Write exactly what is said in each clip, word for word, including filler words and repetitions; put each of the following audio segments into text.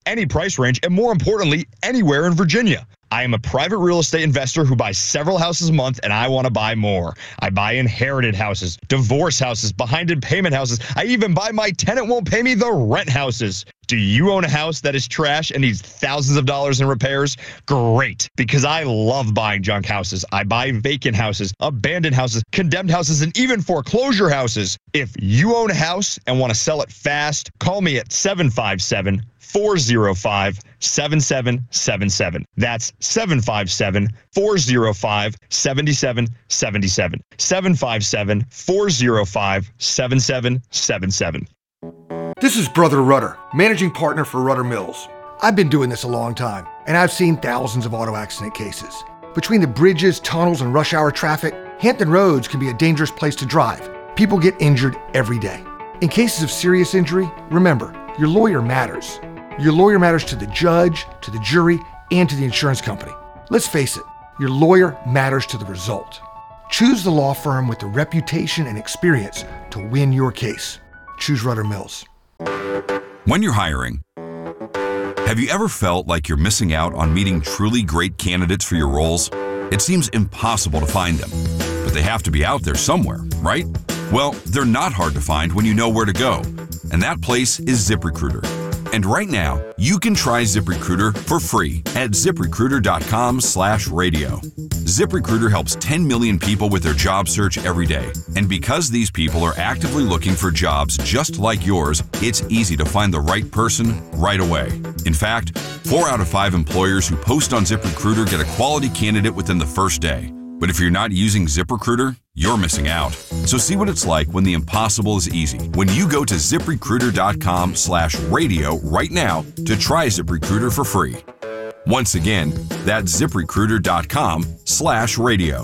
any price range, and more importantly, anywhere in Virginia. I am a private real estate investor who buys several houses a month, and I want to buy more. I buy inherited houses, divorce houses, behind-in-payment houses. I even buy my tenant won't pay me the rent houses. Do you own a house that is trash and needs thousands of dollars in repairs? Great, because I love buying junk houses. I buy vacant houses, abandoned houses, condemned houses, and even foreclosure houses. If you own a house and want to sell it fast, call me at seven five seven, four oh five, seven seven seven seven. That's seven five seven, four oh five, seven seven seven seven. seven five seven, four oh five, seven seven seven seven. This is Brother Rudder, managing partner for Rudder Mills. I've been doing this a long time, and I've seen thousands of auto accident cases. Between the bridges, tunnels, and rush hour traffic, Hampton Roads can be a dangerous place to drive. People get injured every day. In cases of serious injury, remember, your lawyer matters. Your lawyer matters to the judge, to the jury, and to the insurance company. Let's face it, your lawyer matters to the result. Choose the law firm with the reputation and experience to win your case. Choose Rudder Mills. When you're hiring, have you ever felt like you're missing out on meeting truly great candidates for your roles? It seems impossible to find them, but they have to be out there somewhere, right? Well, they're not hard to find when you know where to go, and that place is ZipRecruiter. And right now, you can try ZipRecruiter for free at ZipRecruiter.com slash radio. ZipRecruiter helps ten million people with their job search every day. And because these people are actively looking for jobs just like yours, it's easy to find the right person right away. In fact, four out of five employers who post on ZipRecruiter get a quality candidate within the first day. But if you're not using ZipRecruiter, you're missing out. So see what it's like when the impossible is easy. When you go to ZipRecruiter.com slash radio right now to try ZipRecruiter for free. Once again, that's ZipRecruiter.com slash radio.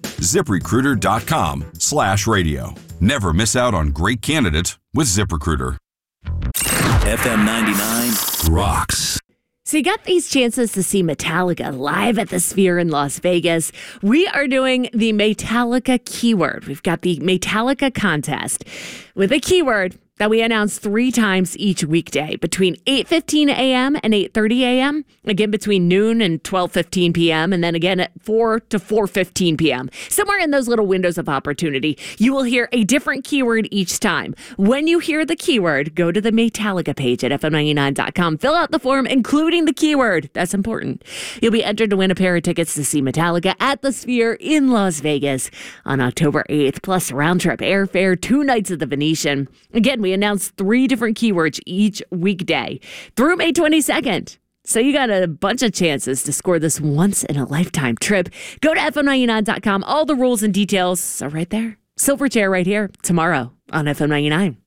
ZipRecruiter.com slash radio. Never miss out on great candidates with ZipRecruiter. F M ninety-nine rocks. So you got these chances to see Metallica live at the Sphere in Las Vegas. We are doing the Metallica keyword. We've got the Metallica contest with a keyword that we announce three times each weekday between eight fifteen a.m. and eight thirty a.m. Again, between noon and twelve fifteen p.m. And then again at four to four fifteen p.m. Somewhere in those little windows of opportunity, you will hear a different keyword each time. When you hear the keyword, go to the Metallica page at F M ninety-nine dot com. Fill out the form, including the keyword. That's important. You'll be entered to win a pair of tickets to see Metallica at the Sphere in Las Vegas on October eighth, plus round-trip airfare, two nights at the Venetian. Again, we announce three different keywords each weekday through May twenty-second. So you got a bunch of chances to score this once-in-a-lifetime trip. Go to F M ninety-nine dot com. All the rules and details are right there. Silverchair right here tomorrow on F M ninety-nine.